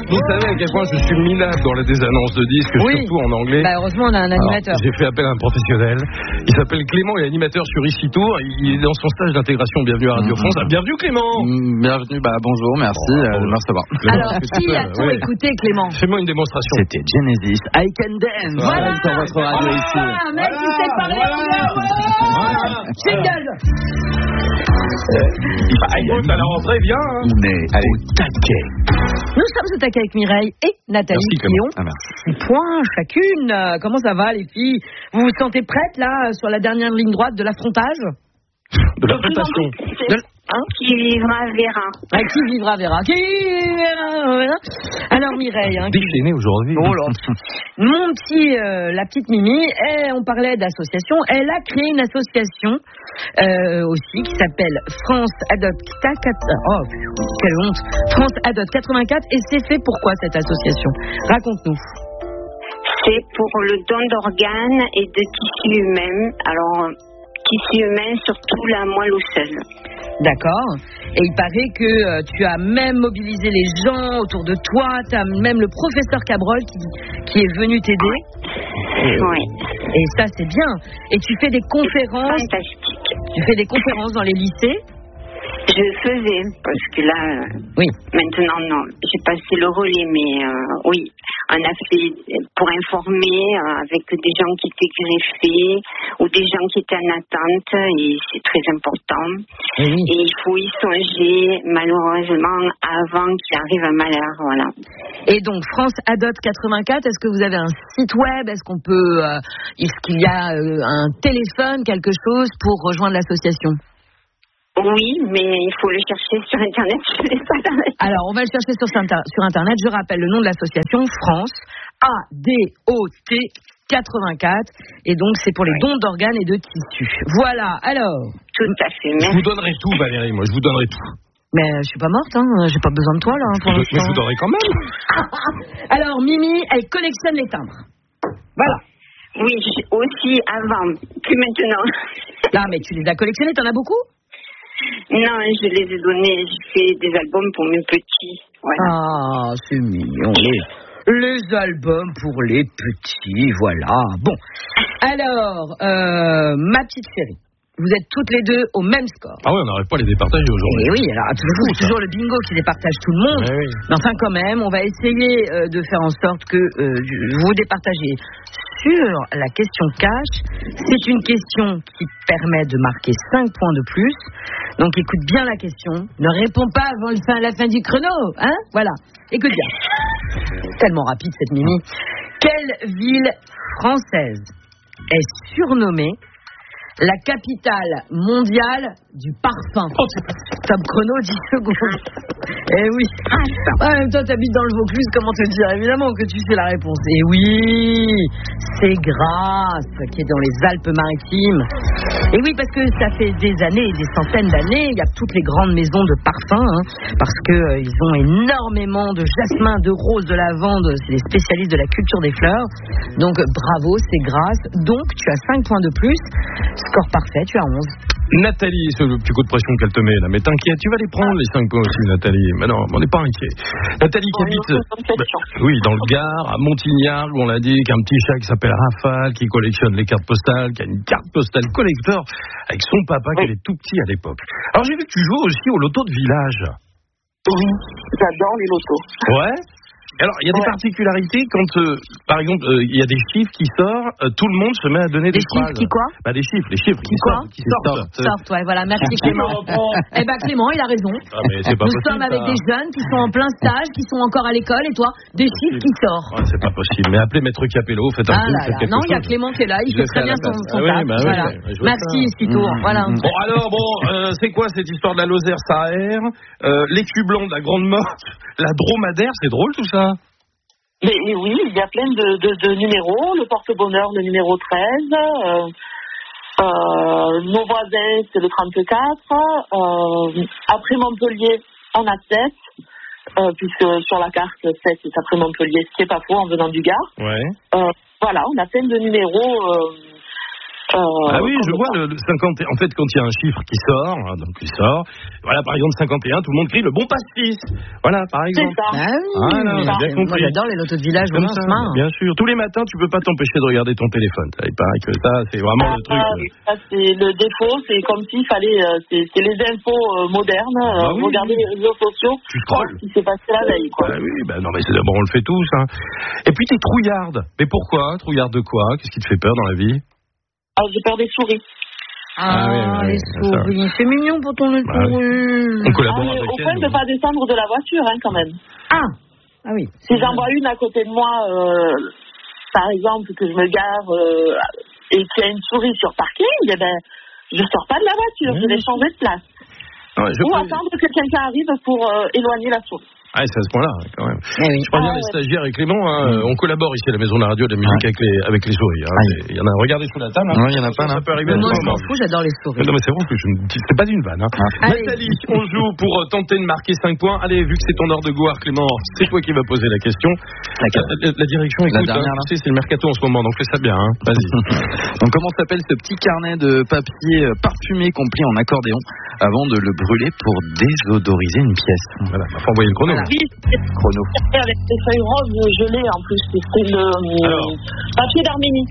Vous savez à quel point je suis minable dans des annonces de disques, surtout en anglais. Bah heureusement, on a un animateur. Alors, j'ai fait appel à un professionnel. Il s'appelle Clément, il est animateur sur Ici Tour. Il est dans son stage d'intégration. Bienvenue à Radio France. Bienvenue Clément. Bienvenue, bonjour, merci de me recevoir. Alors, qui a-t-on écouté, Clément? Fais-moi une démonstration. C'était Genesis, I Can Dance. Voilà, sur votre radio ici. Un mec qui sait parler anglais. Jingle. Écoute, à la rentrée, viens. On est au taquet. Nous sommes au taquet avec Mireille et Nathalie qui ont 6 points chacune. Comment ça va, les filles? Vous vous sentez prêtes, là, sur la dernière ligne droite de l'affrontage? De l'affrontation. Qui vivra verra. Qui vivra verra. Qui vivra verra. Alors Mireille, déchaînée aujourd'hui. Oh là. Mon petit, la petite Mimi, on parlait d'association. Elle a créé une association aussi qui s'appelle France Adopt 84. Oh, quelle honte. France Adopt 84. Et c'est fait pourquoi cette association? Raconte-nous. C'est pour le don d'organes et de tissus humains. Alors, tissus humains, surtout la moelle osseuse. D'accord. Et il paraît que tu as même mobilisé les gens autour de toi. Tu as même le professeur Cabrol qui est venu t'aider. Oui. Et ça, c'est bien. Et tu fais des conférences. Fantastique. Tu fais des conférences dans les lycées? Je faisais, parce que là, oui. Maintenant, non. J'ai passé le relais, mais oui. On a fait pour informer avec des gens qui étaient greffés ou des gens qui étaient en attente, et c'est très important. Oui. Et il faut y songer, malheureusement, avant qu'il arrive un malheur, voilà. Et donc, France Adopt 84, est-ce que vous avez un site web? Est-ce qu'on peut, est-ce qu'il y a un téléphone, quelque chose pour rejoindre l'association? Oui, mais il faut le chercher sur Internet. Alors, on va le chercher sur Internet. Je rappelle le nom de l'association, France ADOT 84. Et donc, c'est pour les dons d'organes et de tissus. Voilà, alors. Tout à fait, merci. Je vous donnerai tout, Valérie, moi, je vous donnerai tout. Mais je suis pas morte, j'ai pas besoin de toi, là, pour l'instant. Mais je vous donnerai quand même. Alors, Mimi, elle collectionne les timbres. Voilà. Oui, aussi avant, plus maintenant. Non, mais tu les as collectionnés, t'en as beaucoup? Non, je les ai donnés, j'ai fait des albums pour mes petits. Voilà. Ah, c'est mignon. Les albums pour les petits, voilà. Bon, alors, ma petite chérie, vous êtes toutes les deux au même score. Ah oui, on n'arrive pas à les départager aujourd'hui. Et oui, alors toujours le bingo qui départage tout le monde. Oui. Mais enfin, quand même, on va essayer de faire en sorte que vous départagiez. Sur la question cash, c'est une question qui permet de marquer 5 points de plus. Donc écoute bien la question. Ne réponds pas avant la fin du chrono, hein? Voilà. Écoute bien. Tellement rapide cette Mimi. Quelle ville française est surnommée la capitale mondiale du parfum? Top chrono, 10 secondes. Eh oui. En même temps, t'habites dans le Vaucluse, comment te dire? Évidemment que tu sais la réponse. Et oui, c'est Grasse, qui est dans les Alpes-Maritimes. Et oui, parce que ça fait des années, des centaines d'années, il y a toutes les grandes maisons de parfums, parce que ils ont énormément de jasmin, de rose, de lavande. C'est les spécialistes de la culture des fleurs. Donc bravo, c'est Grasse. Donc tu as 5 points de plus. Score parfait, tu as 11. Nathalie, c'est le petit coup de pression qu'elle te met là, mais t'inquiète, tu vas les prendre les 5 points aussi, Nathalie. Mais non, on n'est pas inquiet. Nathalie qui habite dans le Gard, à Montignard, où on l'a dit, qu'un petit chat qui s'appelle Rafale, qui collectionne les cartes postales, qui a une carte postale collector avec son papa qui était tout petit à l'époque. Alors j'ai vu que tu joues aussi au loto de village. Oui, j'adore les lotos. Ouais. Alors, il y a des particularités quand, par exemple, il y a des chiffres qui sortent, tout le monde se met à donner des chiffres phrases. qui quoi? Bah, des chiffres, les chiffres qui sortent, ouais, voilà, merci Clément. Eh ben Clément, il a raison. Ah, mais c'est pas Nous sommes avec des jeunes qui sont en plein stage, qui sont encore à l'école, et toi, des chiffres qui sortent. Ouais, c'est pas possible. Mais appelez Maître Capello, faites un coup, faites quelque chose. Non, il y a Clément qui est là, il fait très bien son taf. Voilà. Merci, Citour. Voilà. Bon, alors, c'est quoi cette histoire de la Lozère Saher, l'écu blanc de la Grande Motte, la dromadaire, c'est drôle tout ça? Mais oui, il y a plein de numéros. Le porte-bonheur, le numéro 13. Nos voisins, c'est le 34. Après Montpellier, on a 7. Puisque sur la carte, 7, c'est après Montpellier, ce qui n'est pas faux en venant du Gard. Ouais. Voilà, on a plein de numéros Ah oui, je vois le 50. En fait, quand il y a un chiffre qui sort, hein, donc il sort, voilà, par exemple 51, tout le monde crie le bon pastis. Voilà, par exemple. C'est ça. Ah oui, Voilà, on a bien moi compris. j'adore les lotos de village, Comme on ça, se marre. bien sûr. Tous les matins, tu peux pas t'empêcher de regarder ton téléphone. Il paraît que ça, c'est vraiment le truc. Ça, c'est le défaut, c'est comme s'il fallait, c'est les infos modernes, oui. regarder les réseaux sociaux, Tu scrolles. ce qui s'est passé la veille, quoi. Bah oui, bah non, mais c'est d'abord, on le fait tous. Hein. Et puis, t'es trouillarde. Mais pourquoi? Trouillarde de quoi? Qu'est-ce qui te fait peur dans la vie? Alors, j'ai peur des souris. Ah, oui, les souris, c'est mignon pour ton souris. On collabore Mais avec au elle. point de ne pas descendre de la voiture, hein, quand même. Ah oui. Si j'en vois une à côté de moi, par exemple, que je me gare et qu'il y a une souris sur parking, eh ben, je sors pas de la voiture, je vais changer de place. Ouais, Ou attendre que quelqu'un arrive pour éloigner la souris. Ah, c'est à ce point-là, quand même. Eh oui. Je préviens les stagiaires et Clément, hein, on collabore ici à la Maison de la Radio de la musique avec les souris. Hein. Il y en a, regardez sous la table. Ouais, il y en a pas, là. Ça peut arriver à Moi tout je m'en moment. fous, j'adore les souris. Non, mais c'est vrai que c'est pas une vanne. Hein. Allez. Nathalie, on joue pour tenter de marquer 5 points. Allez, vu que c'est ton heure de gloire, Clément, c'est toi qui vas poser la question. La direction, écoute, dernière, tu sais, c'est le mercato en ce moment, donc fais ça bien. Hein. Vas-y. Donc comment s'appelle ce petit carnet de papier parfumé compris en accordéon avant de le brûler pour désodoriser une pièce? Voilà, faut envoyer le chrono. Voilà. Chrono. Avec des feuilles roses gelées en plus, c'est le papier d'Arménie.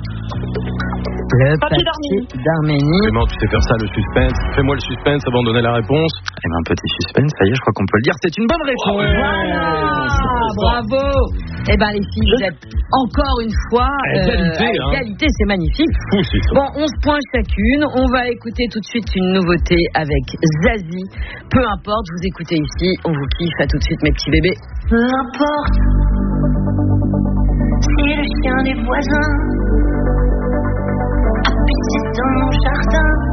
Le Papier d'Arménie. Clément, tu sais faire ça, le suspense. Fais-moi le suspense avant de donner la réponse. Eh ben, un petit suspense, ça y est, je crois qu'on peut le dire. C'est une bonne réponse. Voilà, bravo. Eh ben les filles, vous êtes encore une fois égalité, c'est magnifique. Fou, c'est ça. Bon, 11 points chacune. On va écouter tout de suite une nouveauté avec Zazie. Peu importe, vous écoutez ici, on vous kiffe. À tout de suite, mes petits bébés. Peu importe, c'est le chien des voisins, à pisser dans mon jardin.